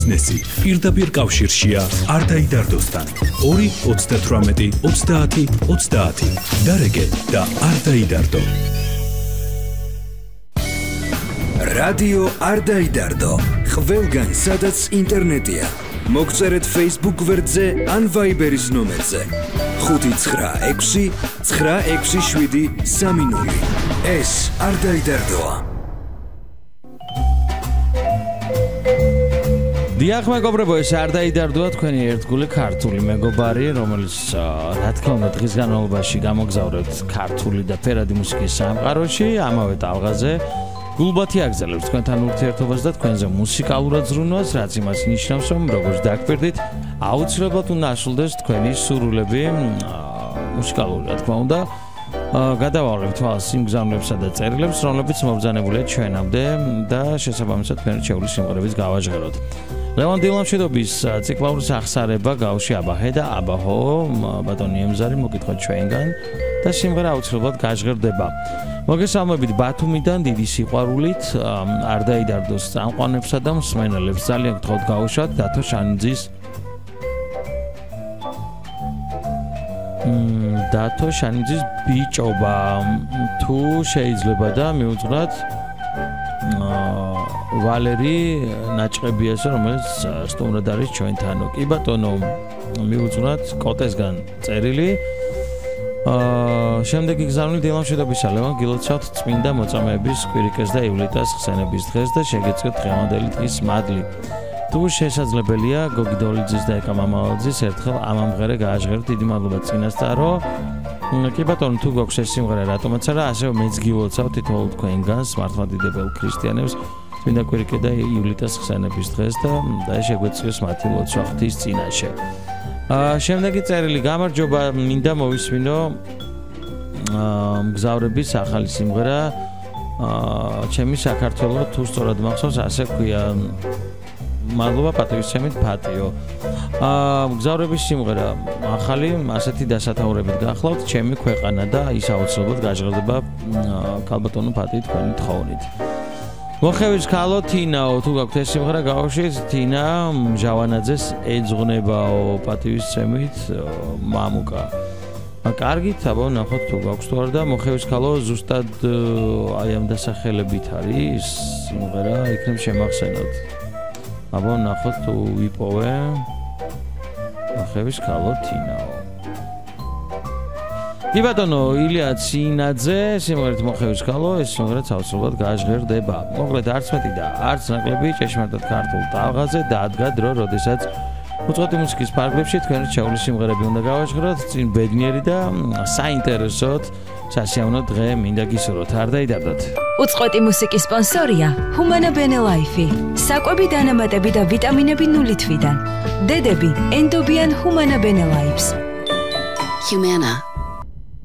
ნესი პირდაპირ კავშირშია არ დაიდარდოსთან 2-38-30-30 დარეგე და არ დაიდარდო რადიო არ დაიდარდო ყველგან სადაც ინტერნეტია მოგწერეთ Facebook გვერდზე ან Viber-ის ნომერზე 596-96-730 ეს არ დაიდარდოა დიახ მეგობრებო ეს არ დაიდარდოა თქვენი ერთგული ქართული მეგობარი რომელიც რა თქმა უნდა დღის განმავლობაში გამოგზავრებთ ქართული და ფერადი მუსიკის სამყაროში ამავე ტალღაზე გულბათი აგზავნებს თქვენთან ურთიერთობას და თქვენზე მუსიკალურად ზრუნვას რაც იმას ნიშნავს რომ როგორც დაგკვირდით აუცილებლად უნდა ასრულდეს თქვენი სურვილები მუსიკალური რა თქმა უნდა გადავალებთ თვალს იმ გზავნებსა და წერილებს რომლებიც მობრძანებულია ჩვენამდე და შესაბამისად თქვენი შეეული სიმღერების გავაჟღეროთ ლევან დილამშვიდობის ციკლაურის აღსარება გავში აბაჰე და აბაჰო ბატონი ემზარი მოგითხოთ ჩვენგან და სიმღერა აუცილებლად გაჟღერდება მოგესალმებით ბათუმიდან დიდი სიყვარულით არ დაიდარდოს წამყვანებსა და მსმენელებს ძალიან გთხოვთ გაუშვათ დათო შანიძის დათო შანიძის ბიჭობა თუ შეიძლება და მიუძღვნათ ვალერი ნაჭყებიასო რომელიც სტუმრად არის ჩვენთანო კი ბატონო მიუძღვნათ კოტესგან წერილი შემდეგი გზავნილი დილამშვიდობისა ლევან გილოცავთ წმინდა მოწამეების კვირიკეს და ივლიტას ხსენების დღეს და შეგეწყვეტ დღევანდელი დღის მადლი თუ შესაძლებელია გოგი დოლიძის და ეკა მამალაძის ერთხელ ამამღერე გააჟღეროთ დიდი მადლობა წინასწარო კი ბატონო თუ გვაქვს ეს სიმღერა რატომაც არა ასევე მეც გილოცავ თითოეულ თქვენგანს მართლმადიდებელ ქრისტიანებს წმინდა კვირიკე და ივლიტას ხსენების დღეს და შეგვეწიოს მათი ლოცვა ღვთის წინაშე შემდეგი წერილი გამარჯობა მინდა მოვისმინო მგზავრების ახალი სიმღერა ჩემი საქართველო თუ სწორად მახსოვს ასე ქვია მადლობა პატივისცემით ფატიო მგზავრების სიმღერა ახალი ასეთი დასათაურებით გახლავთ ჩემი ქვეყანა და ის აუცილებლად გაჟღერდება ქალბატონო ფატიით თქვენი თხოვნით მოხევის ქალო თინაო თუ გაქვთ ეს სიმღერა გავუშვით თინა ჟავანაძეს ეძღვნებაო პატივისცემით მამუკა კარგით აბა ნახოთ თუ გაქვთ თუ არა და მოხევის ქალო ზუსტად აი ამ დასახელებით არის სიმღერა იქნებ შემახსენოთ აბა ნახოთ თუ ვიპოვე მოხევის ქალო თინაო კი ბატონო ილია ცინაძე სიმღერით მოხევის ქალო ეს სიმღერაც აუცილებლად გააჟღერდება მოკლედ არც მეტი და არც ნაკლები ჭეშმარიტად ქართულ ტალღაზე დადგა დრო როდესაც უწყვეტი მუსიკის ფარგლებში თქვენი შეეული სიმღერები უნდა გავაჟღეროთ წინ ბედნიერი და საინტერესოდ სასიამოვნო დღე მინდა გისურვოთ არ დაიდარდოთ უწყვეტი მუსიკის სპონსორია ჰუმანა ბენე ლაიფი საკვები დანამატები და ვიტამინები 0 თვიდან დედები ენდობიან ჰუმანა ბენე ლაიფს Humana